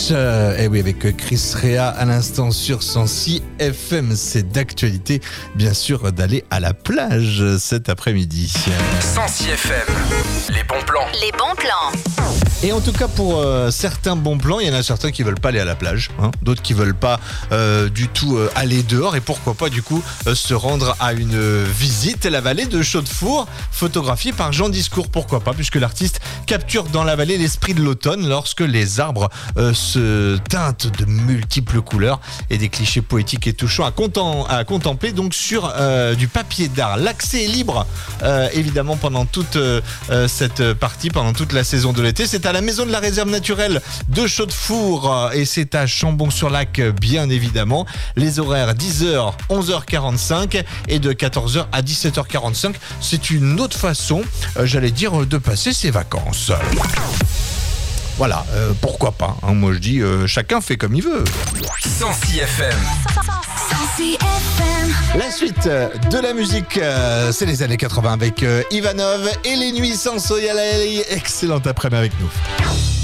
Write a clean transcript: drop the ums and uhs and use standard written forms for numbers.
Beach. Et oui, avec Chris Rea à l'instant sur 106 FM. C'est d'actualité, bien sûr, d'aller à la plage cet après-midi. 106 FM, les bons plans. Les bons plans. Et en tout cas, pour certains bons plans, il y en a certains qui veulent pas aller à la plage, d'autres qui veulent pas du tout aller dehors, et pourquoi pas du coup se rendre à une visite la vallée de Chaudefour, photographiée par Jean Discours. Pourquoi pas, puisque l'artiste capture dans la vallée l'esprit de l'automne lorsque les arbres se teintent de multiples couleurs et des clichés poétiques et touchants à contempler donc sur du papier d'art. L'accès est libre évidemment pendant toute cette partie, pendant toute la saison de l'été. C'est à la maison de la réserve naturelle de Chaudefour et c'est à Chambon-sur-Lac, bien évidemment. Les horaires 10h, 11h45 et de 14h à 17h45. C'est une autre façon, j'allais dire, de passer ses vacances. Voilà, pourquoi pas, moi je dis, chacun fait comme il veut. 106 FM. 106 FM. La suite de la musique, c'est les années 80 avec Ivanov et les nuits sans Soleil. Excellente après-midi avec nous.